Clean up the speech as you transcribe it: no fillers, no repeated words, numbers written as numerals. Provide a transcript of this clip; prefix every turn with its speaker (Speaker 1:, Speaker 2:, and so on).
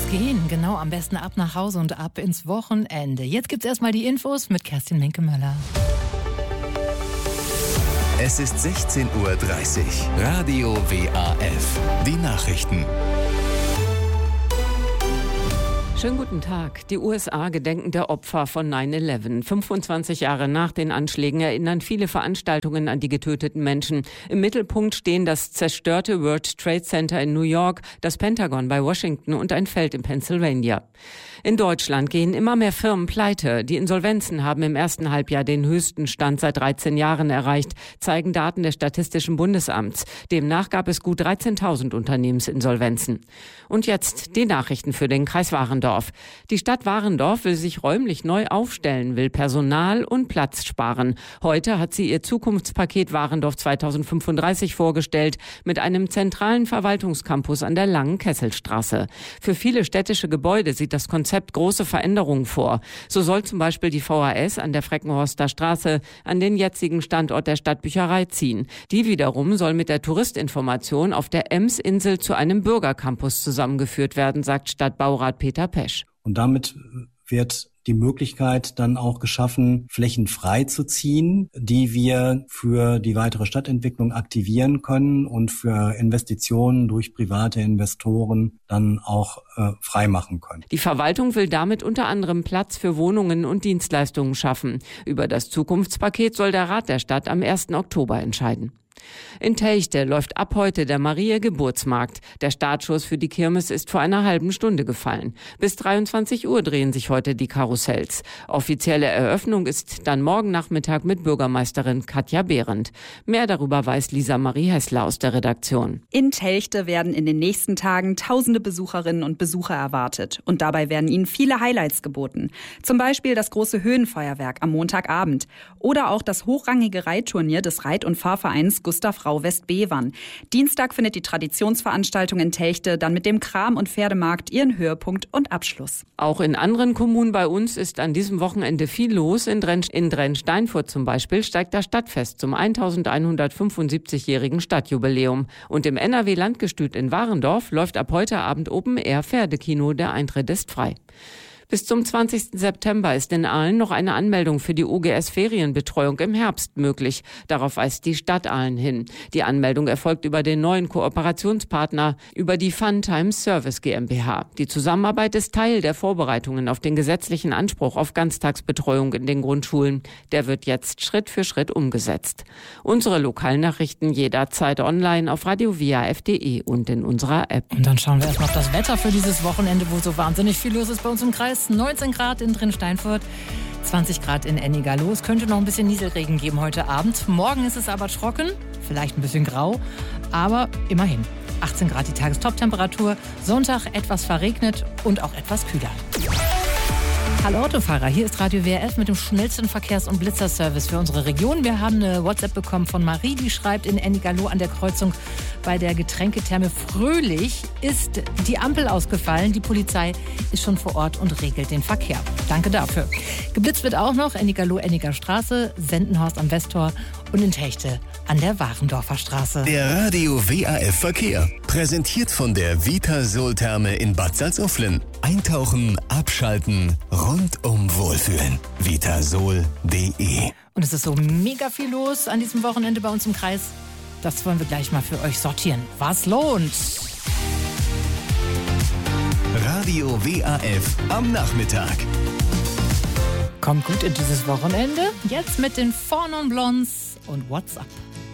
Speaker 1: gehen. Genau, am besten ab nach Hause und ab ins Wochenende. Jetzt gibt's erstmal die Infos mit Kerstin Menke-Möller.
Speaker 2: Es ist 16:30 Uhr. Radio WAF. Die Nachrichten.
Speaker 3: Schönen guten Tag. Die USA gedenken der Opfer von 9/11. 25 Jahre nach den Anschlägen erinnern viele Veranstaltungen an die getöteten Menschen. Im Mittelpunkt stehen das zerstörte World Trade Center in New York, das Pentagon bei Washington und ein Feld in Pennsylvania. In Deutschland gehen immer mehr Firmen pleite. Die Insolvenzen haben im ersten Halbjahr den höchsten Stand seit 13 Jahren erreicht, zeigen Daten des Statistischen Bundesamts. Demnach gab es gut 13.000 Unternehmensinsolvenzen. Und jetzt die Nachrichten für den Kreis Warendorf. Die Stadt Warendorf will sich räumlich neu aufstellen, will Personal und Platz sparen. Heute hat sie ihr Zukunftspaket Warendorf 2035 vorgestellt, mit einem zentralen Verwaltungscampus an der Langen Kesselstraße. Für viele städtische Gebäude sieht das Konzept große Veränderungen vor. So soll zum Beispiel die VHS an der Freckenhorster Straße an den jetzigen Standort der Stadtbücherei ziehen. Die wiederum soll mit der Touristinformation auf der Emsinsel zu einem Bürgercampus zusammengeführt werden, sagt Stadtbaurat Peter Pesch.
Speaker 4: Und damit wird die Möglichkeit dann auch geschaffen, Flächen frei zu ziehen, die wir für die weitere Stadtentwicklung aktivieren können und für Investitionen durch private Investoren dann auch frei machen können.
Speaker 3: Die Verwaltung will damit unter anderem Platz für Wohnungen und Dienstleistungen schaffen. Über das Zukunftspaket soll der Rat der Stadt am 1. Oktober entscheiden. In Telchte läuft ab heute der Maria-Geburtsmarkt. Der Startschuss für die Kirmes ist vor einer halben Stunde gefallen. Bis 23 Uhr drehen sich heute die Karussells. Offizielle Eröffnung ist dann morgen Nachmittag mit Bürgermeisterin Katja Behrendt. Mehr darüber weiß Lisa Marie Hessler aus der Redaktion.
Speaker 5: In Telchte werden in den nächsten Tagen tausende Besucherinnen und Besucher erwartet. Und dabei werden ihnen viele Highlights geboten. Zum Beispiel das große Höhenfeuerwerk am Montagabend. Oder auch das hochrangige Reitturnier des Reit- und Fahrvereins Gustav Rau Westbevern. Dienstag findet die Traditionsveranstaltung in Telchte dann mit dem Kram- und Pferdemarkt ihren Höhepunkt und Abschluss.
Speaker 3: Auch in anderen Kommunen bei uns ist an diesem Wochenende viel los. In Drensteinfurt zum Beispiel steigt das Stadtfest zum 1175-jährigen Stadtjubiläum. Und im NRW-Landgestüt in Warendorf läuft ab heute Abend Open Air Pferdekino. Der Eintritt ist frei. Bis zum 20. September ist in Aalen noch eine Anmeldung für die OGS-Ferienbetreuung im Herbst möglich. Darauf weist die Stadt Aalen hin. Die Anmeldung erfolgt über den neuen Kooperationspartner, über die Funtime Service GmbH. Die Zusammenarbeit ist Teil der Vorbereitungen auf den gesetzlichen Anspruch auf Ganztagsbetreuung in den Grundschulen. Der wird jetzt Schritt für Schritt umgesetzt. Unsere Lokalnachrichten jederzeit online auf radiowaf.de und in unserer App.
Speaker 1: Und dann schauen wir erstmal auf das Wetter für dieses Wochenende, wo so wahnsinnig viel los ist bei uns im Kreis. 19 Grad in Drensteinfurt, 20 Grad in Ennigerloh. Es könnte noch ein bisschen Nieselregen geben heute Abend. Morgen ist es aber trocken, vielleicht ein bisschen grau, aber immerhin. 18 Grad die Tagestoptemperatur. Sonntag etwas verregnet und auch etwas kühler. Hallo Autofahrer, hier ist Radio WRF mit dem schnellsten Verkehrs- und Blitzerservice für unsere Region. Wir haben eine WhatsApp bekommen von Marie, die schreibt, in Ennigerloh an der Kreuzung bei der Getränketherme Fröhlich ist die Ampel ausgefallen. Die Polizei ist schon vor Ort und regelt den Verkehr. Danke dafür. Geblitzt wird auch noch Ennigerloh, Enniger Straße, Sendenhorst am Westtor und in Telchte an der Warendorfer Straße.
Speaker 2: Der Radio WAF Verkehr. Präsentiert von der Vitasol-Therme in Bad Salzuflen. Eintauchen, abschalten, rundum wohlfühlen. Vitasol.de.
Speaker 1: Und es ist so mega viel los an diesem Wochenende bei uns im Kreis. Das wollen wir gleich mal für euch sortieren. Was lohnt?
Speaker 2: Radio WAF am Nachmittag.
Speaker 1: Kommt gut in dieses Wochenende. Jetzt mit den Four Non Blondes und What's Up.